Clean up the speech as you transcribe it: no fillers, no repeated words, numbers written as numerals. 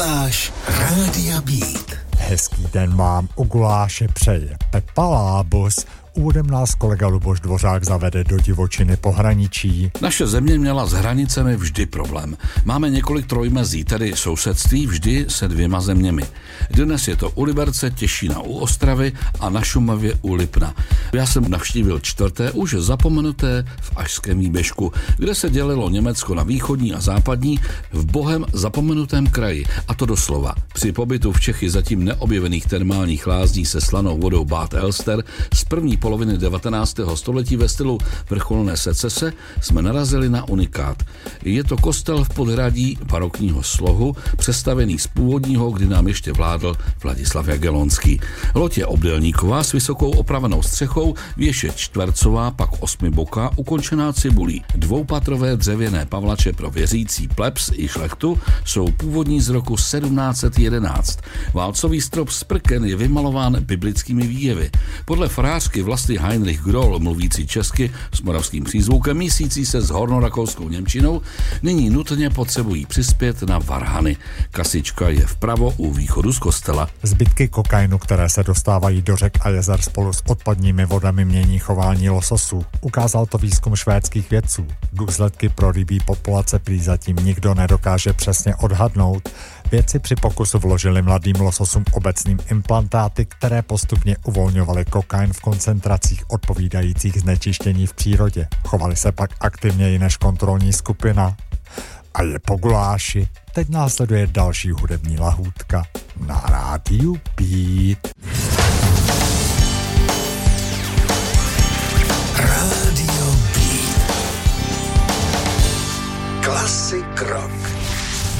Guláš Rádia Beat. Hezký den vám u guláše přeje Pepa Lábus. Úvodem nás kolega Luboš Dvořák zavede do divočiny pohraničí. Naše země měla s hranicemi vždy problém. Máme několik trojmezí, tedy sousedství vždy se dvěma zeměmi. Dnes je to u Liberce, Těšína u Ostravy a na Šumavě u Lipna. Já jsem navštívil čtvrté, už zapomenuté v Ašském výběžku, kde se dělilo Německo na východní a západní v bohem zapomenutém kraji. A to doslova. Při pobytu v Čechy zatím neobjevených termálních lázní se slanou vodou Bad Elster z první poloviny 19. století ve stylu vrcholné secese jsme narazili na unikát. Je to kostel v podhradí barokního slohu, přestavený z původního, kdy nám ještě vládl Vladislav Jagellonský. Loď je obdélníková s vysokou opravenou střechou, věž je čtvercová, pak osmiboká, ukončená cibulí. Dvoupatrové dřevěné pavlače pro věřící plebs i šlechtu jsou původní z roku 1711. Válcový strop z prken je vymalován biblickými výjevy. Podle farářky Vlasty Heinrich Groll, mluvící česky s moravským přízvukem, mísící se s hornorakouskou němčinou, nyní nutně potřebují přispět na varhany. Kasička je vpravo u východu z kostela. Zbytky kokainu, které se dostávají do řek a jezer spolu s odpadními vodami, mění chování lososů. Ukázal to výzkum švédských vědců. Důsledky pro rybí populace prý zatím nikdo nedokáže přesně odhadnout. Vědci při pokusu vložili mladým lososům obecným implantáty, které postupně uvolňovaly kokain v koncentracích odpovídajících znečištění v přírodě. Chovali se pak aktivněji než kontrolní skupina. A je po guláši. Teď následuje další hudební lahůdka na rádiu Beat. Rádio Beat. Classic rock.